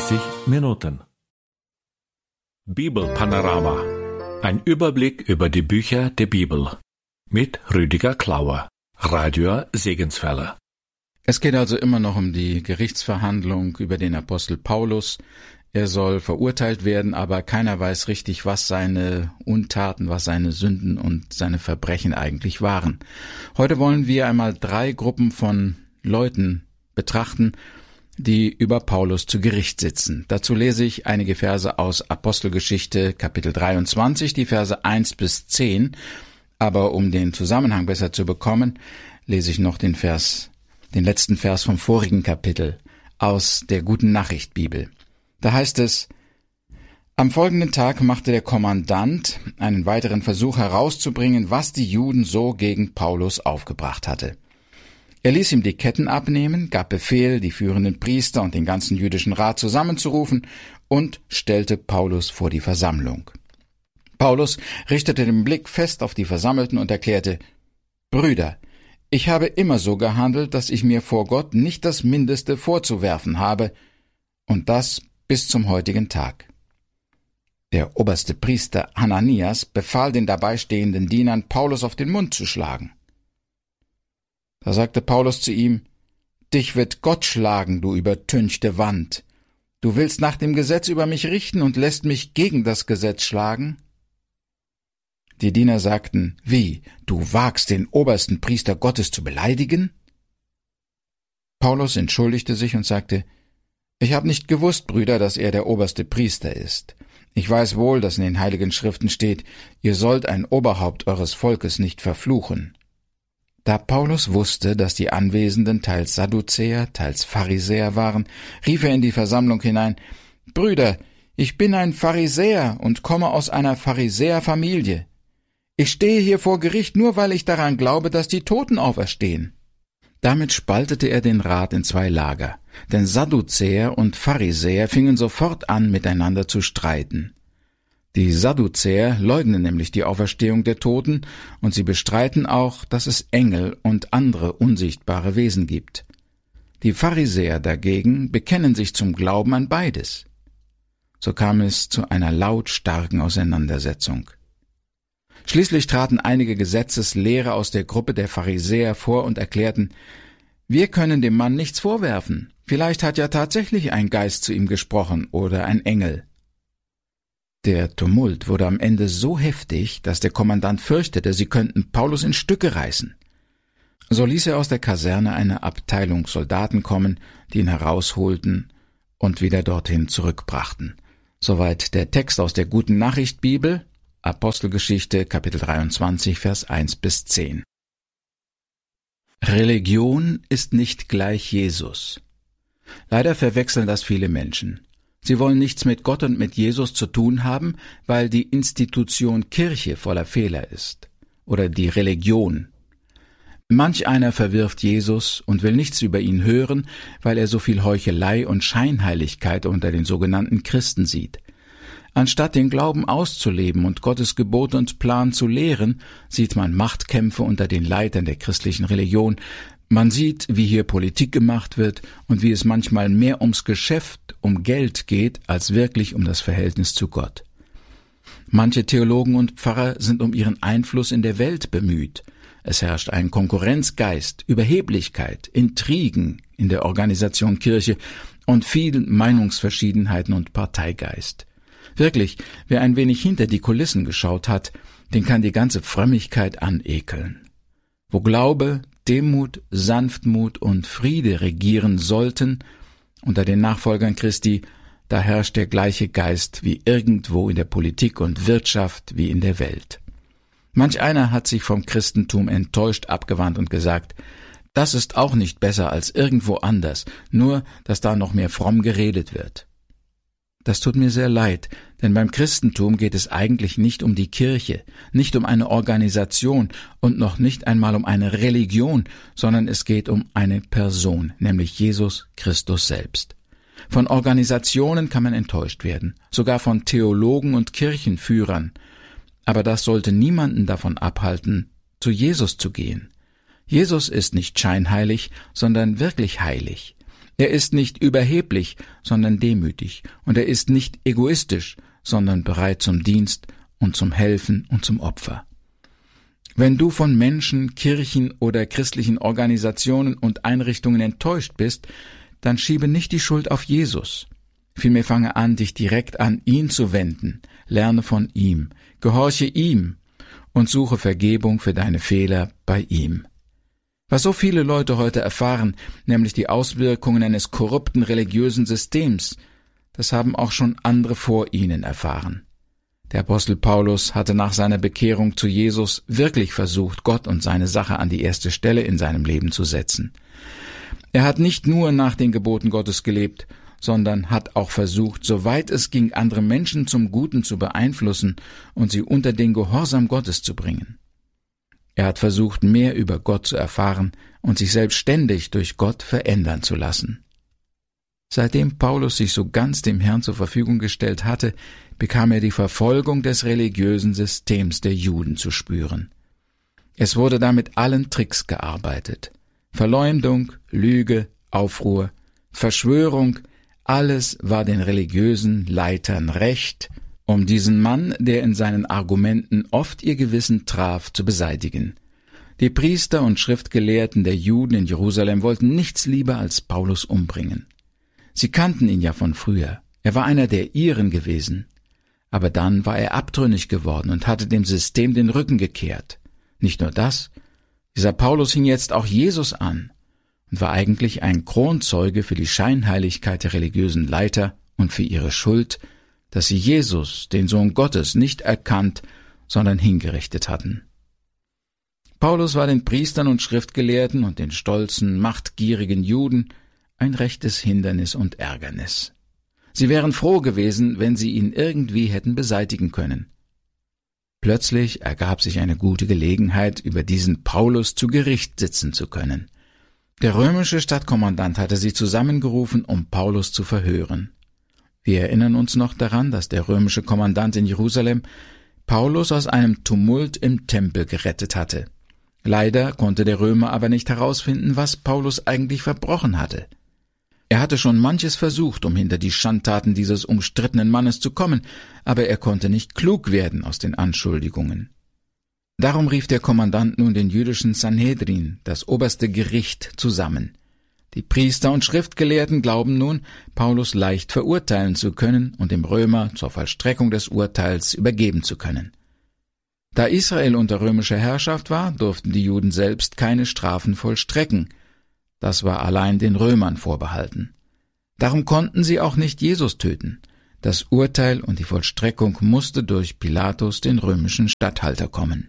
60 Minuten. Bibelpanorama. Ein Überblick über die Bücher der Bibel. Mit Rüdiger Klauer. Radio Segenswelle. Es geht also immer noch um die Gerichtsverhandlung über den Apostel Paulus. Er soll verurteilt werden, aber keiner weiß richtig, was seine Untaten, was seine Sünden und seine Verbrechen eigentlich waren. Heute wollen wir einmal 3 Gruppen von Leuten betrachten, die über Paulus zu Gericht sitzen. Dazu lese ich einige Verse aus Apostelgeschichte Kapitel 23, die Verse 1 bis 10. Aber um den Zusammenhang besser zu bekommen, lese ich noch den letzten Vers vom vorigen Kapitel aus der Guten Nachricht Bibel. Da heißt es: Am folgenden Tag machte der Kommandant einen weiteren Versuch herauszubringen, was die Juden so gegen Paulus aufgebracht hatte. Er ließ ihm die Ketten abnehmen, gab Befehl, die führenden Priester und den ganzen jüdischen Rat zusammenzurufen und stellte Paulus vor die Versammlung. Paulus richtete den Blick fest auf die Versammelten und erklärte: Brüder, ich habe immer so gehandelt, dass ich mir vor Gott nicht das Mindeste vorzuwerfen habe, und das bis zum heutigen Tag. Der oberste Priester Hananias befahl den dabei stehenden Dienern, Paulus auf den Mund zu schlagen. Da sagte Paulus zu ihm: Dich wird Gott schlagen, du übertünchte Wand. Du willst nach dem Gesetz über mich richten und lässt mich gegen das Gesetz schlagen? Die Diener sagten: Wie, du wagst den obersten Priester Gottes zu beleidigen? Paulus entschuldigte sich und sagte: Ich habe nicht gewusst, Brüder, dass er der oberste Priester ist. Ich weiß wohl, dass in den Heiligen Schriften steht, ihr sollt ein Oberhaupt eures Volkes nicht verfluchen. Da Paulus wusste, dass die Anwesenden teils Sadduzäer, teils Pharisäer waren, rief er in die Versammlung hinein: Brüder, ich bin ein Pharisäer und komme aus einer Pharisäerfamilie. Ich stehe hier vor Gericht nur, weil ich daran glaube, dass die Toten auferstehen. Damit spaltete er den Rat in 2 Lager, denn Sadduzäer und Pharisäer fingen sofort an, miteinander zu streiten. Die Sadduzäer leugnen nämlich die Auferstehung der Toten, und sie bestreiten auch, dass es Engel und andere unsichtbare Wesen gibt. Die Pharisäer dagegen bekennen sich zum Glauben an beides. So kam es zu einer lautstarken Auseinandersetzung. Schließlich traten einige Gesetzeslehrer aus der Gruppe der Pharisäer vor und erklärten: Wir können dem Mann nichts vorwerfen. Vielleicht hat ja tatsächlich ein Geist zu ihm gesprochen oder ein Engel. Der Tumult wurde am Ende so heftig, dass der Kommandant fürchtete, sie könnten Paulus in Stücke reißen. So ließ er aus der Kaserne eine Abteilung Soldaten kommen, die ihn herausholten und wieder dorthin zurückbrachten. Soweit der Text aus der Guten Nachricht Bibel, Apostelgeschichte, Kapitel 23, Vers 1 bis 10. Religion ist nicht gleich Jesus. Leider verwechseln das viele Menschen. Sie wollen nichts mit Gott und mit Jesus zu tun haben, weil die Institution Kirche voller Fehler ist. Oder die Religion. Manch einer verwirft Jesus und will nichts über ihn hören, weil er so viel Heuchelei und Scheinheiligkeit unter den sogenannten Christen sieht. Anstatt den Glauben auszuleben und Gottes Gebot und Plan zu lehren, sieht man Machtkämpfe unter den Leitern der christlichen Religion. Man sieht, wie hier Politik gemacht wird und wie es manchmal mehr ums Geschäft, um Geld geht, als wirklich um das Verhältnis zu Gott. Manche Theologen und Pfarrer sind um ihren Einfluss in der Welt bemüht. Es herrscht ein Konkurrenzgeist, Überheblichkeit, Intrigen in der Organisation Kirche und viel Meinungsverschiedenheiten und Parteigeist. Wirklich, wer ein wenig hinter die Kulissen geschaut hat, den kann die ganze Frömmigkeit anekeln. Wo Glaube, Demut, Sanftmut und Friede regieren sollten, unter den Nachfolgern Christi, da herrscht der gleiche Geist wie irgendwo in der Politik und Wirtschaft wie in der Welt. Manch einer hat sich vom Christentum enttäuscht abgewandt und gesagt: Das ist auch nicht besser als irgendwo anders, nur dass da noch mehr fromm geredet wird. Das tut mir sehr leid, denn beim Christentum geht es eigentlich nicht um die Kirche, nicht um eine Organisation und noch nicht einmal um eine Religion, sondern es geht um eine Person, nämlich Jesus Christus selbst. Von Organisationen kann man enttäuscht werden, sogar von Theologen und Kirchenführern. Aber das sollte niemanden davon abhalten, zu Jesus zu gehen. Jesus ist nicht scheinheilig, sondern wirklich heilig. Er ist nicht überheblich, sondern demütig, und er ist nicht egoistisch, sondern bereit zum Dienst und zum Helfen und zum Opfer. Wenn du von Menschen, Kirchen oder christlichen Organisationen und Einrichtungen enttäuscht bist, dann schiebe nicht die Schuld auf Jesus. Vielmehr fange an, dich direkt an ihn zu wenden, lerne von ihm, gehorche ihm und suche Vergebung für deine Fehler bei ihm. Was so viele Leute heute erfahren, nämlich die Auswirkungen eines korrupten religiösen Systems, das haben auch schon andere vor ihnen erfahren. Der Apostel Paulus hatte nach seiner Bekehrung zu Jesus wirklich versucht, Gott und seine Sache an die erste Stelle in seinem Leben zu setzen. Er hat nicht nur nach den Geboten Gottes gelebt, sondern hat auch versucht, soweit es ging, andere Menschen zum Guten zu beeinflussen und sie unter den Gehorsam Gottes zu bringen. Er hat versucht, mehr über Gott zu erfahren und sich selbstständig durch Gott verändern zu lassen. Seitdem Paulus sich so ganz dem Herrn zur Verfügung gestellt hatte, bekam er die Verfolgung des religiösen Systems der Juden zu spüren. Es wurde da mit allen Tricks gearbeitet. Verleumdung, Lüge, Aufruhr, Verschwörung, alles war den religiösen Leitern recht, um diesen Mann, der in seinen Argumenten oft ihr Gewissen traf, zu beseitigen. Die Priester und Schriftgelehrten der Juden in Jerusalem wollten nichts lieber als Paulus umbringen. Sie kannten ihn ja von früher, er war einer der ihren gewesen. Aber dann war er abtrünnig geworden und hatte dem System den Rücken gekehrt. Nicht nur das, dieser Paulus hing jetzt auch Jesus an und war eigentlich ein Kronzeuge für die Scheinheiligkeit der religiösen Leiter und für ihre Schuld, dass sie Jesus, den Sohn Gottes, nicht erkannt, sondern hingerichtet hatten. Paulus war den Priestern und Schriftgelehrten und den stolzen, machtgierigen Juden ein rechtes Hindernis und Ärgernis. Sie wären froh gewesen, wenn sie ihn irgendwie hätten beseitigen können. Plötzlich ergab sich eine gute Gelegenheit, über diesen Paulus zu Gericht sitzen zu können. Der römische Stadtkommandant hatte sie zusammengerufen, um Paulus zu verhören. Wir erinnern uns noch daran, dass der römische Kommandant in Jerusalem Paulus aus einem Tumult im Tempel gerettet hatte. Leider konnte der Römer aber nicht herausfinden, was Paulus eigentlich verbrochen hatte. Er hatte schon manches versucht, um hinter die Schandtaten dieses umstrittenen Mannes zu kommen, aber er konnte nicht klug werden aus den Anschuldigungen. Darum rief der Kommandant nun den jüdischen Sanhedrin, das oberste Gericht, zusammen. Die Priester und Schriftgelehrten glauben nun, Paulus leicht verurteilen zu können und dem Römer zur Vollstreckung des Urteils übergeben zu können. Da Israel unter römischer Herrschaft war, durften die Juden selbst keine Strafen vollstrecken. Das war allein den Römern vorbehalten. Darum konnten sie auch nicht Jesus töten. Das Urteil und die Vollstreckung musste durch Pilatus, den römischen Statthalter, kommen.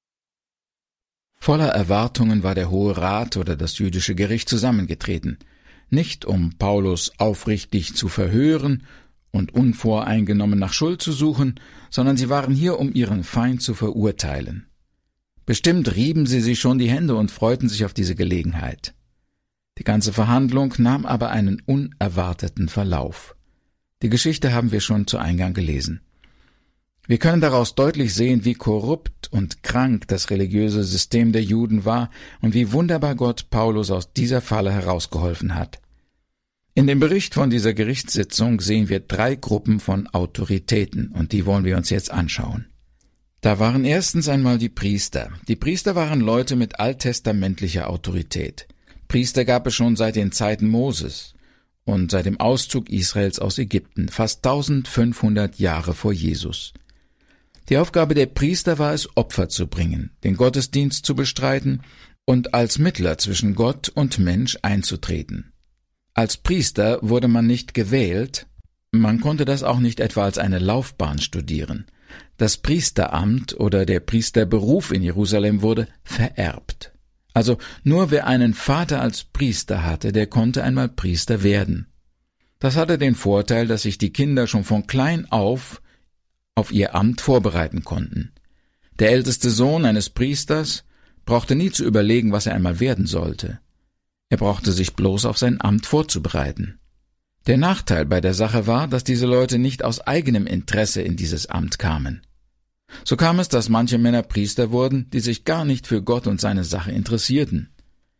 Voller Erwartungen war der Hohe Rat oder das jüdische Gericht zusammengetreten, nicht um Paulus aufrichtig zu verhören und unvoreingenommen nach Schuld zu suchen, sondern sie waren hier, um ihren Feind zu verurteilen. Bestimmt rieben sie sich schon die Hände und freuten sich auf diese Gelegenheit. Die ganze Verhandlung nahm aber einen unerwarteten Verlauf. Die Geschichte haben wir schon zu Eingang gelesen. Wir können daraus deutlich sehen, wie korrupt und krank das religiöse System der Juden war und wie wunderbar Gott Paulus aus dieser Falle herausgeholfen hat. In dem Bericht von dieser Gerichtssitzung sehen wir 3 Gruppen von Autoritäten, und die wollen wir uns jetzt anschauen. Da waren erstens einmal die Priester. Die Priester waren Leute mit alttestamentlicher Autorität. Priester gab es schon seit den Zeiten Moses und seit dem Auszug Israels aus Ägypten, fast 1500 Jahre vor Jesus. Die Aufgabe der Priester war es, Opfer zu bringen, den Gottesdienst zu bestreiten und als Mittler zwischen Gott und Mensch einzutreten. Als Priester wurde man nicht gewählt, man konnte das auch nicht etwa als eine Laufbahn studieren. Das Priesteramt oder der Priesterberuf in Jerusalem wurde vererbt. Also nur wer einen Vater als Priester hatte, der konnte einmal Priester werden. Das hatte den Vorteil, dass sich die Kinder schon von klein auf ihr Amt vorbereiten konnten. Der älteste Sohn eines Priesters brauchte nie zu überlegen, was er einmal werden sollte. Er brauchte sich bloß auf sein Amt vorzubereiten. Der Nachteil bei der Sache war, dass diese Leute nicht aus eigenem Interesse in dieses Amt kamen. So kam es, dass manche Männer Priester wurden, die sich gar nicht für Gott und seine Sache interessierten.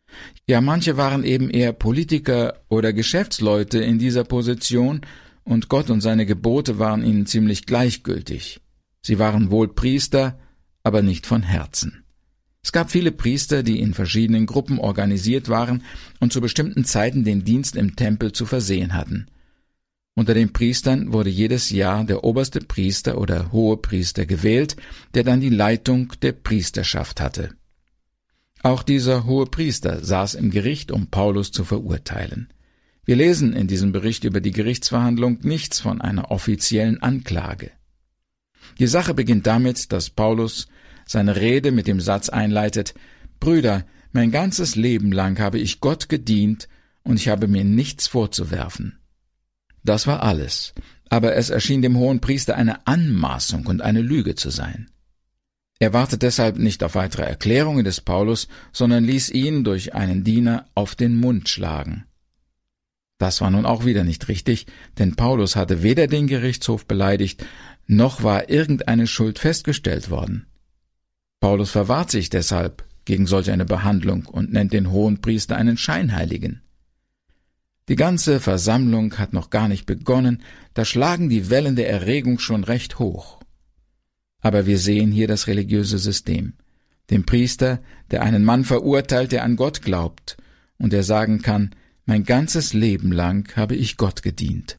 Ja, manche waren eben eher Politiker oder Geschäftsleute in dieser Position, und Gott und seine Gebote waren ihnen ziemlich gleichgültig. Sie waren wohl Priester, aber nicht von Herzen. Es gab viele Priester, die in verschiedenen Gruppen organisiert waren und zu bestimmten Zeiten den Dienst im Tempel zu versehen hatten. Unter den Priestern wurde jedes Jahr der oberste Priester oder Hohepriester gewählt, der dann die Leitung der Priesterschaft hatte. Auch dieser Hohepriester saß im Gericht, um Paulus zu verurteilen. Wir lesen in diesem Bericht über die Gerichtsverhandlung nichts von einer offiziellen Anklage. Die Sache beginnt damit, dass Paulus seine Rede mit dem Satz einleitet: »Brüder, mein ganzes Leben lang habe ich Gott gedient, und ich habe mir nichts vorzuwerfen.« Das war alles, aber es erschien dem Hohenpriester eine Anmaßung und eine Lüge zu sein. Er wartet deshalb nicht auf weitere Erklärungen des Paulus, sondern ließ ihn durch einen Diener auf den Mund schlagen. Das war nun auch wieder nicht richtig, denn Paulus hatte weder den Gerichtshof beleidigt, noch war irgendeine Schuld festgestellt worden. Paulus verwahrt sich deshalb gegen solch eine Behandlung und nennt den Hohenpriester einen Scheinheiligen. Die ganze Versammlung hat noch gar nicht begonnen, da schlagen die Wellen der Erregung schon recht hoch. Aber wir sehen hier das religiöse System, den Priester, der einen Mann verurteilt, der an Gott glaubt und der sagen kann: »Mein ganzes Leben lang habe ich Gott gedient.«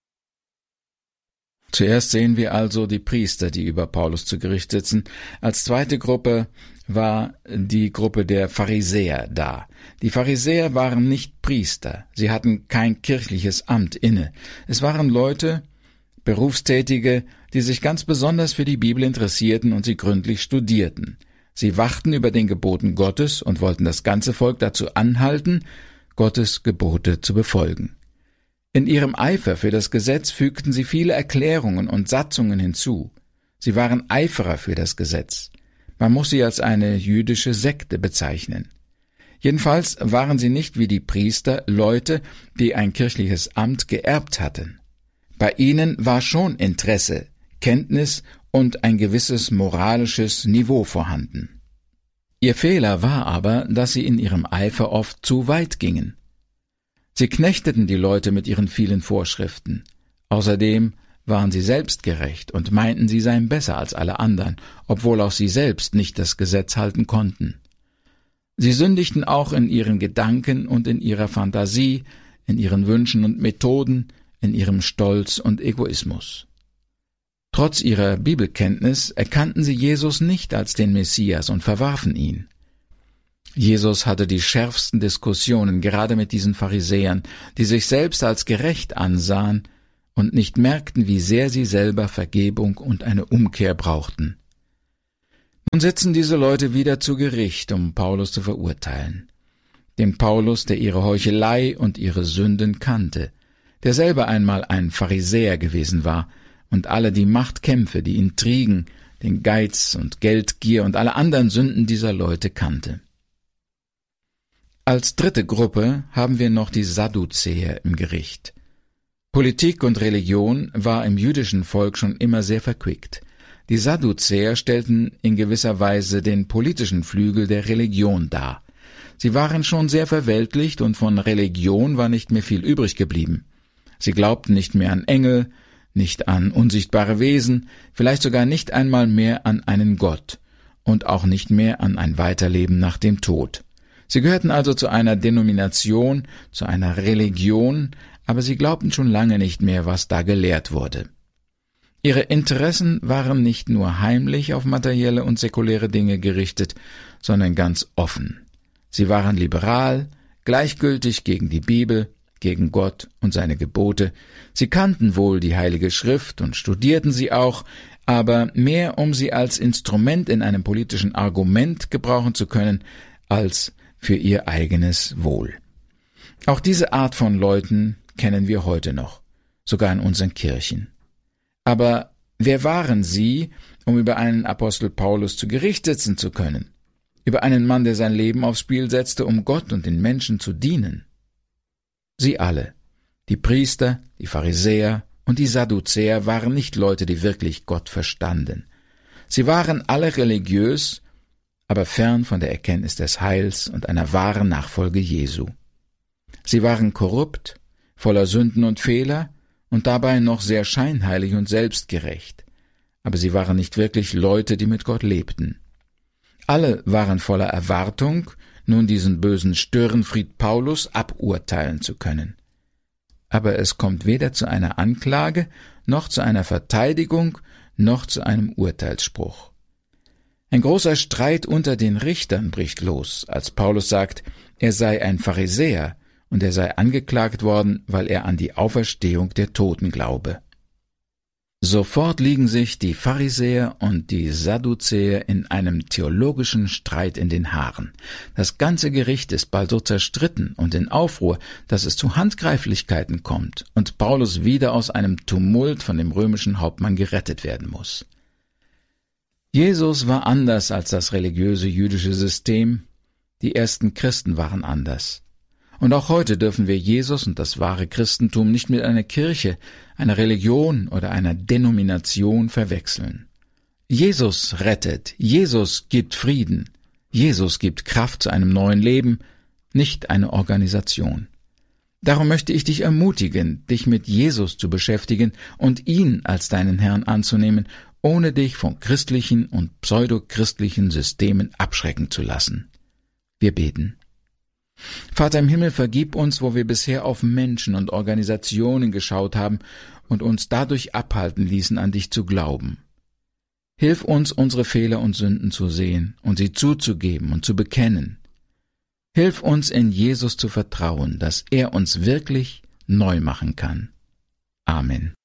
Zuerst sehen wir also die Priester, die über Paulus zu Gericht sitzen. Als zweite Gruppe war die Gruppe der Pharisäer da. Die Pharisäer waren nicht Priester, sie hatten kein kirchliches Amt inne. Es waren Leute, Berufstätige, die sich ganz besonders für die Bibel interessierten und sie gründlich studierten. Sie wachten über den Geboten Gottes und wollten das ganze Volk dazu anhalten, Gottes Gebote zu befolgen. In ihrem Eifer für das Gesetz fügten sie viele Erklärungen und Satzungen hinzu. Sie waren Eiferer für das Gesetz. Man muss sie als eine jüdische Sekte bezeichnen. Jedenfalls waren sie nicht wie die Priester Leute, die ein kirchliches Amt geerbt hatten. Bei ihnen war schon Interesse, Kenntnis und ein gewisses moralisches Niveau vorhanden. Ihr Fehler war aber, dass sie in ihrem Eifer oft zu weit gingen. Sie knechteten die Leute mit ihren vielen Vorschriften. Außerdem waren sie selbstgerecht und meinten, sie seien besser als alle anderen, obwohl auch sie selbst nicht das Gesetz halten konnten. Sie sündigten auch in ihren Gedanken und in ihrer Fantasie, in ihren Wünschen und Methoden, in ihrem Stolz und Egoismus. Trotz ihrer Bibelkenntnis erkannten sie Jesus nicht als den Messias und verwarfen ihn. Jesus hatte die schärfsten Diskussionen gerade mit diesen Pharisäern, die sich selbst als gerecht ansahen und nicht merkten, wie sehr sie selber Vergebung und eine Umkehr brauchten. Nun sitzen diese Leute wieder zu Gericht, um Paulus zu verurteilen. Den Paulus, der ihre Heuchelei und ihre Sünden kannte, der selber einmal ein Pharisäer gewesen war und alle die Machtkämpfe, die Intrigen, den Geiz und Geldgier und alle anderen Sünden dieser Leute kannte. Als dritte Gruppe haben wir noch die Sadduzäer im Gericht. Politik und Religion war im jüdischen Volk schon immer sehr verquickt. Die Sadduzäer stellten in gewisser Weise den politischen Flügel der Religion dar. Sie waren schon sehr verweltlicht und von Religion war nicht mehr viel übrig geblieben. Sie glaubten nicht mehr an Engel, nicht an unsichtbare Wesen, vielleicht sogar nicht einmal mehr an einen Gott und auch nicht mehr an ein Weiterleben nach dem Tod. Sie gehörten also zu einer Denomination, zu einer Religion, aber sie glaubten schon lange nicht mehr, was da gelehrt wurde. Ihre Interessen waren nicht nur heimlich auf materielle und säkuläre Dinge gerichtet, sondern ganz offen. Sie waren liberal, gleichgültig gegen die Bibel, gegen Gott und seine Gebote. Sie kannten wohl die Heilige Schrift und studierten sie auch, aber mehr, um sie als Instrument in einem politischen Argument gebrauchen zu können, als für ihr eigenes Wohl. Auch diese Art von Leuten kennen wir heute noch, sogar in unseren Kirchen. Aber wer waren sie, um über einen Apostel Paulus zu Gericht sitzen zu können? Über einen Mann, der sein Leben aufs Spiel setzte, um Gott und den Menschen zu dienen? Sie alle, die Priester, die Pharisäer und die Sadduzäer, waren nicht Leute, die wirklich Gott verstanden. Sie waren alle religiös, aber fern von der Erkenntnis des Heils und einer wahren Nachfolge Jesu. Sie waren korrupt, voller Sünden und Fehler und dabei noch sehr scheinheilig und selbstgerecht. Aber sie waren nicht wirklich Leute, die mit Gott lebten. Alle waren voller Erwartung, nun diesen bösen Störenfried Paulus aburteilen zu können. Aber es kommt weder zu einer Anklage, noch zu einer Verteidigung, noch zu einem Urteilsspruch. Ein großer Streit unter den Richtern bricht los, als Paulus sagt, er sei ein Pharisäer und er sei angeklagt worden, weil er an die Auferstehung der Toten glaube. Sofort liegen sich die Pharisäer und die Sadduzäer in einem theologischen Streit in den Haaren. Das ganze Gericht ist bald so zerstritten und in Aufruhr, dass es zu Handgreiflichkeiten kommt und Paulus wieder aus einem Tumult von dem römischen Hauptmann gerettet werden muss. Jesus war anders als das religiöse jüdische System. Die ersten Christen waren anders. Und auch heute dürfen wir Jesus und das wahre Christentum nicht mit einer Kirche, einer Religion oder einer Denomination verwechseln. Jesus rettet, Jesus gibt Frieden, Jesus gibt Kraft zu einem neuen Leben, nicht eine Organisation. Darum möchte ich dich ermutigen, dich mit Jesus zu beschäftigen und ihn als deinen Herrn anzunehmen, ohne dich von christlichen und pseudochristlichen Systemen abschrecken zu lassen. Wir beten. Vater im Himmel, vergib uns, wo wir bisher auf Menschen und Organisationen geschaut haben und uns dadurch abhalten ließen, an dich zu glauben. Hilf uns, unsere Fehler und Sünden zu sehen und sie zuzugeben und zu bekennen. Hilf uns, in Jesus zu vertrauen, dass er uns wirklich neu machen kann. Amen.